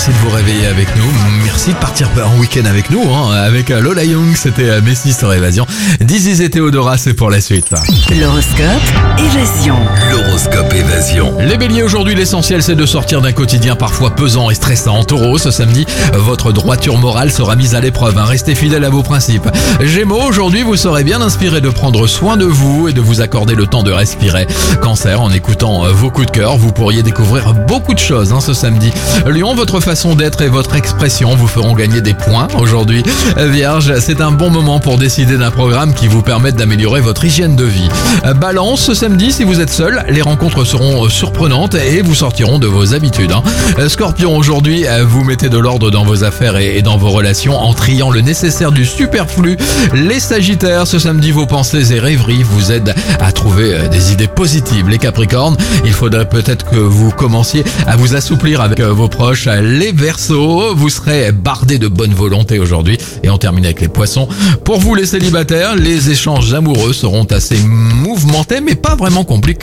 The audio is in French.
merci de vous réveiller avec nous. Merci de partir en week-end avec nous. Avec Lola Young, c'était Messi sur Évasion. Dizzy et Théodora, c'est pour la suite. L'horoscope Évasion. L'horoscope Évasion. Les béliers, aujourd'hui, l'essentiel, c'est de sortir d'un quotidien parfois pesant et stressant. Taureau, ce samedi, votre droiture morale sera mise à l'épreuve. Restez fidèle à vos principes. Gémeaux, aujourd'hui, vous serez bien inspiré de prendre soin de vous et de vous accorder le temps de respirer. Cancer, en écoutant vos coups de cœur, vous pourriez découvrir beaucoup de choses ce samedi. Lion, votre façon d'être et votre expression vous feront gagner des points aujourd'hui. Vierge, c'est un bon moment pour décider d'un programme qui vous permette d'améliorer votre hygiène de vie. Balance, ce samedi, si vous êtes seul, les rencontres seront surprenantes et vous sortiront de vos habitudes. Scorpion, aujourd'hui, vous mettez de l'ordre dans vos affaires et dans vos relations en triant le nécessaire du superflu. Les Sagittaires, ce samedi, vos pensées et rêveries vous aident à trouver des idées positives. Les Capricornes, il faudrait peut-être que vous commenciez à vous assouplir avec vos proches. Les Verseaux, vous serez bardés de bonne volonté aujourd'hui. Et on termine avec les Poissons. Pour vous les célibataires, les échanges amoureux seront assez mouvementés mais pas vraiment compliqués.